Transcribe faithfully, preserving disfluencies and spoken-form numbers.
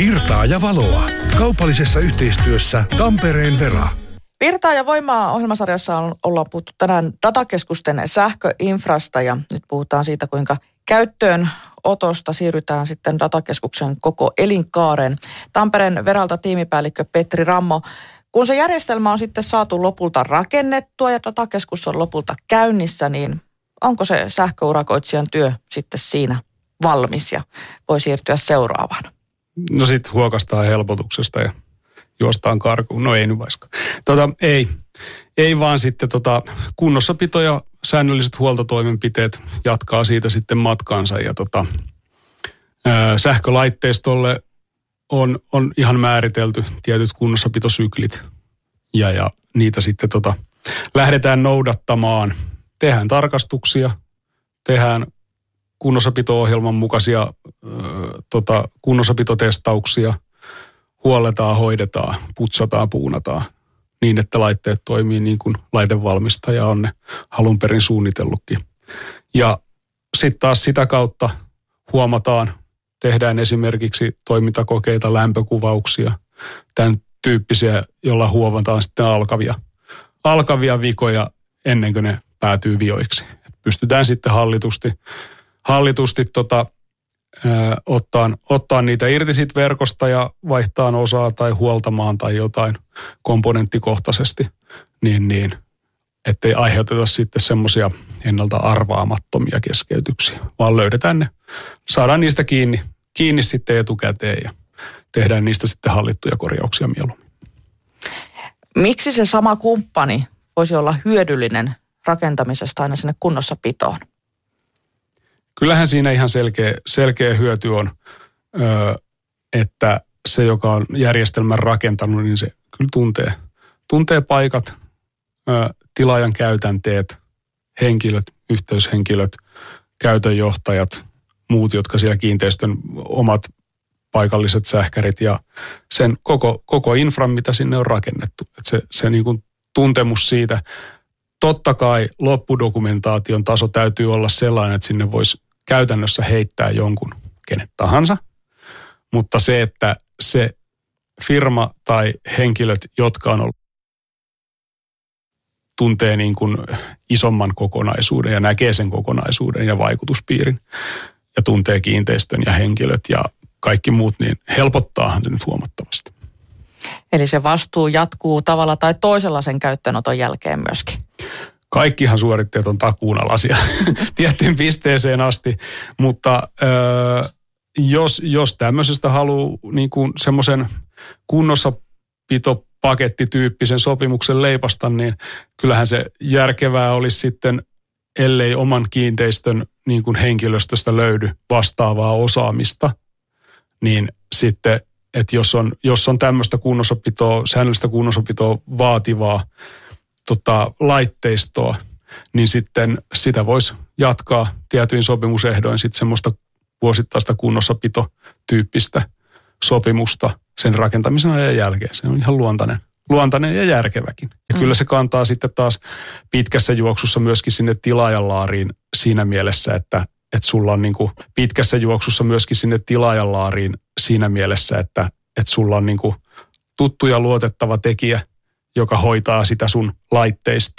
Virtaa ja valoa. Kaupallisessa yhteistyössä Tampereen Vera. Virtaa ja voimaa ohjelmasarjassa on, ollaan puhuttu tänään datakeskusten sähköinfrasta ja nyt puhutaan siitä, kuinka käyttöön otosta siirrytään sitten datakeskuksen koko elinkaaren. Tampereen Veralta tiimipäällikkö Petri Rammo, kun se järjestelmä on sitten saatu lopulta rakennettua ja datakeskus on lopulta käynnissä, niin onko se sähköurakoitsijan työ sitten siinä valmis ja voi siirtyä seuraavaan? No sitten huokastaan helpotuksesta ja juostaan karkuun. No ei nyt vaikka. Tota, ei. Ei vaan sitten tota, kunnossapito ja säännölliset huoltotoimenpiteet jatkaa siitä sitten matkaansa. Ja tota, ää, sähkölaitteistolle on, on ihan määritelty tietyt kunnossapitosyklit. Ja, ja niitä sitten tota, lähdetään noudattamaan. Tehdään tarkastuksia, tehdään kunnossapito-ohjelman mukaisia ää, tota, kunnossapitotestauksia. Huolletaan, hoidetaan, putsataan, puunataan niin, että laitteet toimii niin kuin laitevalmistaja on ne alun perin suunnitellutkin. Ja sitten taas sitä kautta huomataan, tehdään esimerkiksi toimintakokeita, lämpökuvauksia, tämän tyyppisiä, jolla huomataan sitten alkavia, alkavia vikoja ennen kuin ne päätyy vioiksi. Et pystytään sitten hallitusti, hallitusti tota, Ö, ottaan, ottaa niitä irti siitä verkosta ja vaihtaan osaa tai huoltamaan tai jotain komponenttikohtaisesti, niin, niin ettei aiheuteta sitten semmoisia ennalta arvaamattomia keskeytyksiä, vaan löydetään ne, saadaan niistä kiinni, kiinni sitten etukäteen ja tehdään niistä sitten hallittuja korjauksia mieluummin. Miksi se sama kumppani voisi olla hyödyllinen rakentamisesta aina sinne kunnossapitoon? Kyllähän siinä ihan selkeä, selkeä hyöty on, että se, joka on järjestelmän rakentanut, niin se kyllä tuntee, tuntee paikat, tilaajan käytänteet, henkilöt, yhteyshenkilöt, käytönjohtajat, muut, jotka siellä kiinteistön omat paikalliset sähkärit ja sen koko, koko infran, mitä sinne on rakennettu. Että se se niin kuin tuntemus siitä. Totta kai loppudokumentaation taso täytyy olla sellainen, että sinne voisi käytännössä heittää jonkun kenet tahansa, mutta se, että se firma tai henkilöt, jotka on ollut, tuntee niin kuin isomman kokonaisuuden ja näkee sen kokonaisuuden ja vaikutuspiirin ja tuntee kiinteistön ja henkilöt ja kaikki muut, niin helpottaahan se nyt huomattavasti. Eli se vastuu jatkuu tavalla tai toisella sen käyttöönoton jälkeen myöskin. Kaikkihan suoritteet on takuunalaisia tiettyyn pisteeseen asti, mutta ö, jos, jos tämmöisestä haluaa niin kuin semmoisen kunnossapitopakettityyppisen sopimuksen leipasta, niin kyllähän se järkevää olisi sitten, ellei oman kiinteistön niin kuin henkilöstöstä löydy vastaavaa osaamista, niin sitten että jos on, jos on tämmöistä kunnossapitoa, säännöllistä kunnossapitoa vaativaa tota, laitteistoa, niin sitten sitä voisi jatkaa tietyin sopimusehdoin sitten semmoista vuosittaista kunnossapitotyyppistä sopimusta sen rakentamisen ajan jälkeen. Se on ihan luontainen, luontainen ja järkeväkin. Ja mm. kyllä se kantaa sitten taas pitkässä juoksussa myöskin sinne tilaajan laariin siinä mielessä, että että sulla on niin kuin pitkässä juoksussa myöskin sinne tilaajan laariin siinä mielessä, että, että sulla on niin kuin tuttu ja luotettava tekijä, joka hoitaa sitä sun laitteistoa.